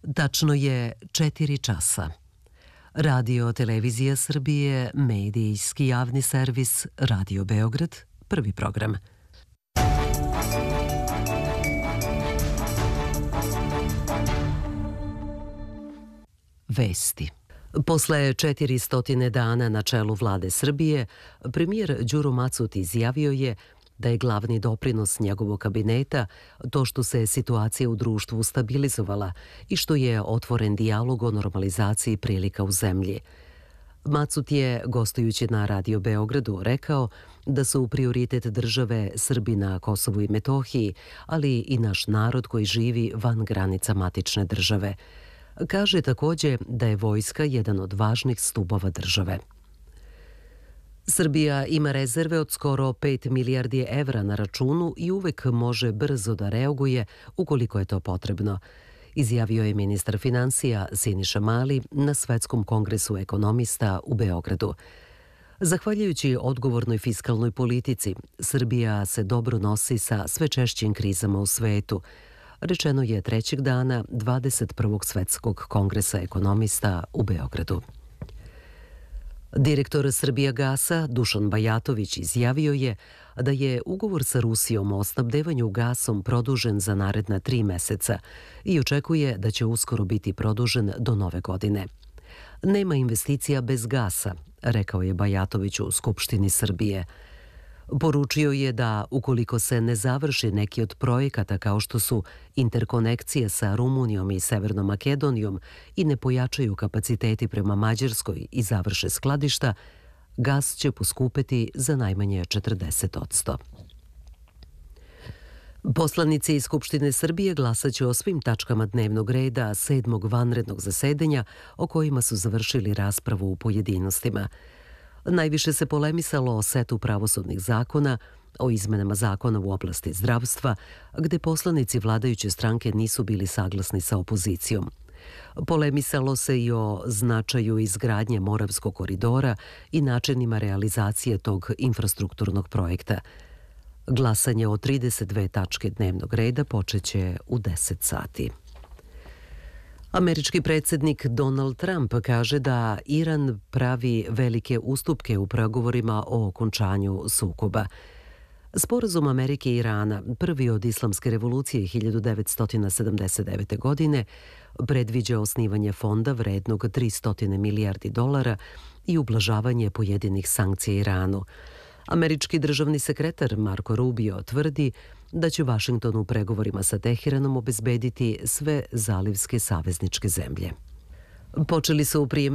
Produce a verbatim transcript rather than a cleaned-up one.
Tačno je četiri časa. Radio Televizija Srbije, medijski javni servis Radio Beograd, prvi program. Vesti. Posle četiristo dana na čelu vlade Srbije, premijer Đuro Macut izjavio je da je glavni doprinos njegovog kabineta to što se situacija u društvu stabilizovala i što je otvoren dijalog o normalizaciji prilika u zemlji. Macut je, gostujući na Radio Beogradu, rekao da su prioritet države Srbi na Kosovu i Metohiji, ali i naš narod koji živi van granica matične države. Kaže takođe da je vojska jedan od važnih stubova države. Srbija ima rezerve od skoro pet milijardi evra na računu i uvek može brzo da reaguje ukoliko je to potrebno, izjavio je ministar finansija Siniša Mali na Svetskom kongresu ekonomista u Beogradu. Zahvaljujući odgovornoj fiskalnoj politici, Srbija se dobro nosi sa sve češćim krizama u svetu, rečeno je trećeg dana dvadeset prvog Svetskog kongresa ekonomista u Beogradu. Direktor Srbijagasa Dušan Bajatović izjavio je da je ugovor sa Rusijom o snabdevanju gasom produžen za naredna tri meseca i očekuje da će uskoro biti produžen do nove godine. Nema investicija bez gasa, rekao je Bajatović u Skupštini Srbije. Poručio je da ukoliko se ne završi neki od projekata kao što su interkonekcije sa Rumunijom i Severnom Makedonijom i ne pojačaju kapaciteti prema Mađarskoj i završe skladišta, gas će poskupeti za najmanje četrdeset posto. Poslanici iz Skupštine Srbije glasaće o svim tačkama dnevnog reda sedmog vanrednog zasedanja o kojima su završili raspravu u pojedinostima. Najviše se polemisalo o setu pravosudnih zakona, o izmenama zakona u oblasti zdravstva, gde poslanici vladajuće stranke nisu bili saglasni sa opozicijom. Polemisalo se i o značaju izgradnje Moravskog koridora i načinima realizacije tog infrastrukturnog projekta. Glasanje o trideset dve tačke dnevnog reda počeće u deset sati. Američki predsjednik Donald Trump kaže da Iran pravi velike ustupke u pregovorima o okončanju sukoba. Sporazum Amerike i Irana, prvi od islamske revolucije hiljadu devetsto sedamdeset devete. godine, predviđa osnivanje fonda vrednog tristo milijardi dolara i ublažavanje pojedinih sankcija Iranu. Američki državni sekretar Marco Rubio tvrdi da će Vašington u pregovorima sa Teheranom obezbediti sve zalivske savezničke zemlje. Počeli su u prijemni